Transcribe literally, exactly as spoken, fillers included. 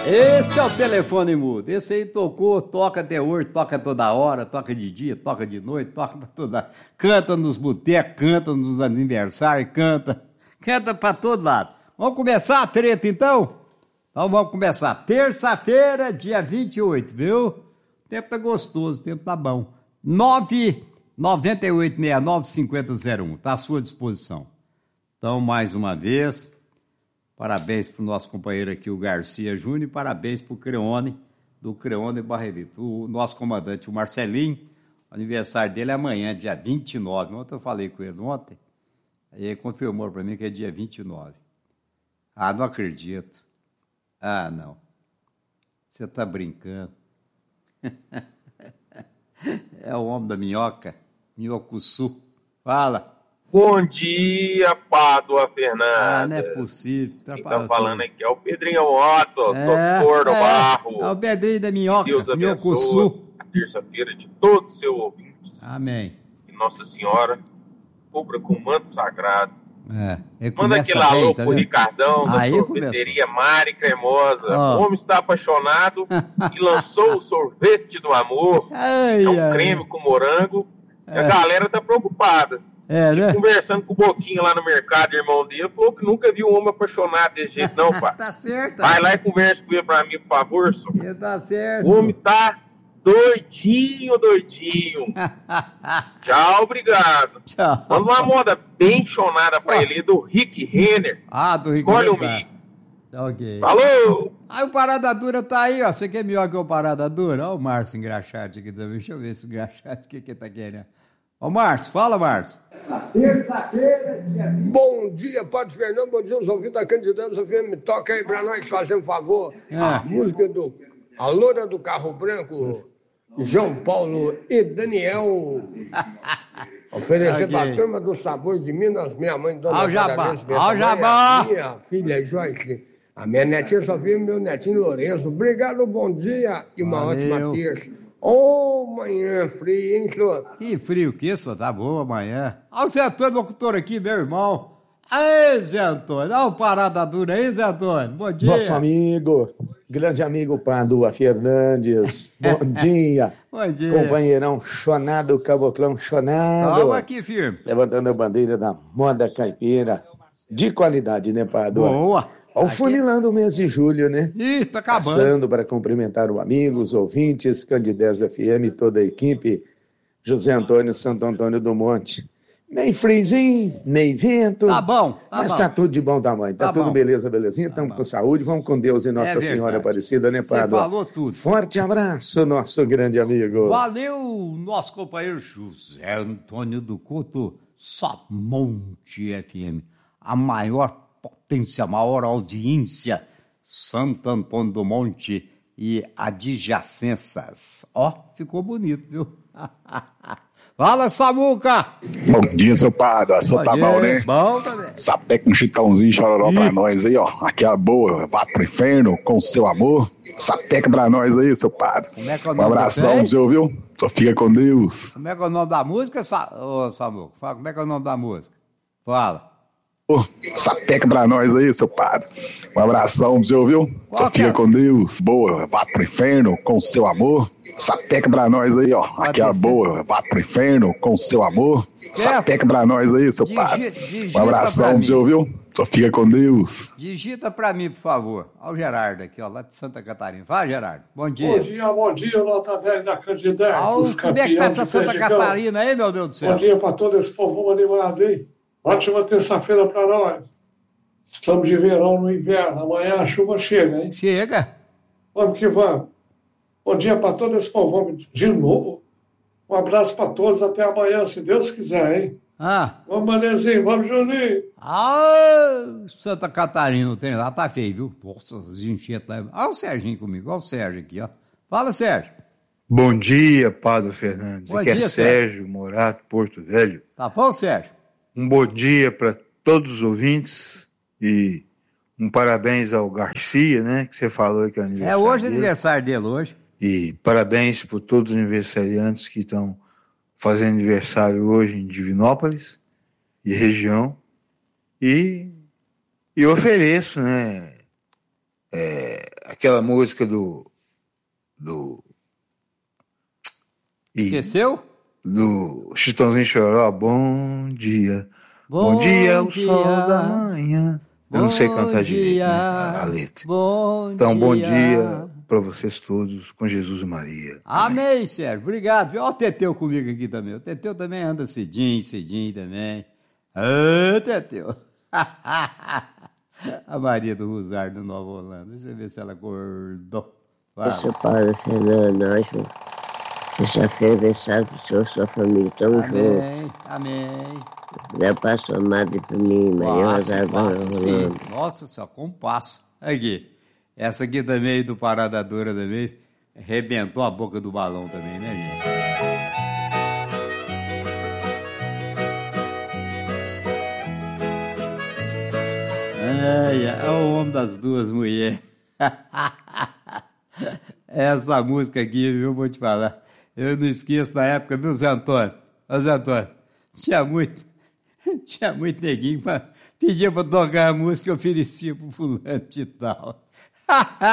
Esse é o telefone mudo. Esse aí tocou, toca até hoje, toca toda hora, toca de dia, toca de noite, toca pra toda... Canta nos botecos, canta nos aniversários, canta... Canta pra todo lado. Vamos começar a treta, então? Então vamos começar. Terça-feira, dia vinte e oito, viu? O tempo tá gostoso, o tempo tá bom. nove nove oito seis nove cinco zero zero um, tá à sua disposição. Então, mais uma vez... Parabéns para o nosso companheiro aqui, o Garcia Júnior, e parabéns para o Creone, do Creone Barrerito. O nosso comandante, o Marcelinho, o aniversário dele é amanhã, dia vinte e nove. Ontem eu falei com ele ontem, aí ele confirmou para mim que é dia vinte e nove. Ah, não acredito. Ah, não. Você está brincando. É o homem da minhoca, minhocuçu. Fala. Bom dia, Pádua Fernandes. Ah, não é possível. Tá Quem tá falando aqui é o Pedrinho Otto, é, doutor do é, Barro. É o Pedrinho da minhoca, Deus abençoe minhocuçu. a terça-feira de todos os seus ouvintes. Amém. Que Nossa Senhora cubra com o manto sagrado. É, Manda aquele alô tá pro vendo? Ricardão, da Aí sorveteria Mari Cremosa. Oh. O homem está apaixonado e lançou o sorvete do amor. Ai, é um ai. creme com morango. É. E a galera tá preocupada. É, né? Conversando com o Boquinha lá no mercado, irmão dele, falou que nunca viu um homem apaixonado desse jeito, não, pá. Tá certo. Vai lá e conversa com ele pra mim, por favor, só. Tá certo. O homem tá doidinho, doidinho. Tchau, obrigado. Tchau. Manda uma moda bem chonada pra ele, do Rick Renner. Ah, do Rick Escolhe um Renner. mico. Tá ok. Falou! Aí o Parada Dura tá aí, ó. Você quer melhor que o Parada Dura? Olha o Márcio engraxado aqui também. Deixa eu ver esse engraxado, o que que tá querendo. Ô, Márcio, fala, Márcio. Terça-feira, dia vinte. Bom dia, Padre Fernando, bom dia, os ouvintes da Candidatos F M. Toca aí pra nós, fazer um favor. É. A música do A Loura do Carro Branco, João Paulo e Daniel. Oferecer Okay. pra turma do Sabor de Minas, minha mãe, Dona Ao jabá, Parabéns, minha ao mãe, jabá. a minha filha Joyce, a minha netinha Sofia e meu netinho Lourenço. Obrigado, bom dia e uma Valeu. ótima terça. Ô, oh, manhã fria, hein, senhor? Que frio que isso, tá bom amanhã. Olha o Zé Antônio, locutor aqui, meu irmão. Aí, Zé Antônio, dá uma parada dura aí, Zé Antônio. Bom dia. Nosso amigo, grande amigo Pádua Fernandes. Bom dia. Bom dia. Companheirão chonado, caboclão chonado. Toma aqui, firme. Levantando a bandeira da moda caipira. De qualidade, né, Pádua? Boa. Ao Aqui- funilando o mês de julho, né? Ih, tá acabando. Passando para cumprimentar o amigo, os ouvintes, Candidez F M, toda a equipe, José Antônio Santo Antônio do Monte. Meio friozinho, meio vento. Tá bom, tá mas bom. tá tudo de bom tamanho. Tá, Tá tudo bom. beleza, belezinha? Estamos com saúde, vamos com Deus e Nossa É Senhora verdade. Aparecida, né, Você Pádua? falou tudo. Forte abraço, nosso grande amigo. Valeu, nosso companheiro José Antônio do Couto, Samonte F M, a maior potência, a maior audiência, Santo Antônio do Monte e adjacências. Ó, ficou bonito, viu? Fala, Samuca! Bom dia, seu Pádua. Só tá dia. bom, né? Bom também. Sapé com chitãozinho chororó Ih. pra nós aí, ó. Aqui é a boa. Vá pro inferno com o seu amor. Sapeca pra nós aí, seu Pádua. Como é que é o Um nome abração, desse aí? você ouviu? Só fica com Deus. Como é que é o nome da música, Sa... Ô, Samuca? Fala, como é que é o nome da música? Fala. Ô, Sapeca pra nós aí, seu Pádua. Um abração, você ouviu? Só Qual que é? fica com Deus. Boa. Vá pro inferno com o seu amor. Sapeca pra nós aí, ó. Aqui é a Pode ser. boa. Vá pro inferno com o seu amor. Sapeca pra nós aí, seu Digi- Pádua. digita Um pra abração, mim. você ouviu? Só fica com Deus. Digita pra mim, por favor. Olha o Gerardo aqui, ó, lá de Santa Catarina. Fala, Gerardo. Bom dia. Bom dia, bom dia, nota dez da Candidez. Olha, dos como é que tá campeões essa de Santa Sergipão. Catarina aí, meu Deus do céu? Bom dia para todo esse povo animado aí. Ótima terça-feira para nós. Estamos de verão no inverno. Amanhã a chuva chega, hein? Chega. Vamos que vamos. Bom dia para todo esse povo. De novo. Um abraço para todos. Até amanhã, se Deus quiser, hein? Ah, Vamos, Manezinho. Vamos, Juninho. ah, Santa Catarina, o trem lá tá feio, viu? Nossa, as enchetas lá. Olha o Serginho comigo, olha o Sérgio aqui, ó. Fala, Sérgio. Bom dia, Pádua Fernandes. Bom Aqui é dia, Sérgio Morato, Porto Velho. Tá bom, Sérgio? Um bom dia para todos os ouvintes e um parabéns ao Garcia, né? Que você falou que é É aniversário hoje o dele. aniversário dele, hoje. E parabéns por todos os aniversariantes que estão fazendo aniversário hoje em Divinópolis e região. E, e ofereço, né? É, aquela música do... do e, Esqueceu? Do Chitãozinho Choró, bom dia, bom, bom dia, o dia, sol da manhã. Eu não sei cantar direito, né, a, a letra. Bom então, dia. Bom dia para vocês todos, com Jesus e Maria. Amém, Sérgio, obrigado. Olha o Teteu comigo aqui também. O Teteu também anda cedinho, cedinho também. Ô, Teteu. A Maria do Rosário do Nova Holanda. Deixa eu ver se ela acordou. Eu sou Paulo Fernando, ótimo. Terça-feira, abençoado para o senhor e sua família. Tamo amém, junto. Amém. Dá passo amado para mim, Maria Rosário passo, sim. Nossa senhora, como passo. Aqui. Essa aqui também do Parada Dura também. Arrebentou a boca do balão também, né, gente? Ai, é o homem das duas mulheres. Essa música aqui, viu, vou te falar. Eu não esqueço da época, viu, Zé Antônio? Ô, Zé Antônio, tinha muito, tinha muito neguinho, pra, pedia pra tocar a música, eu oferecia pro fulano de tal.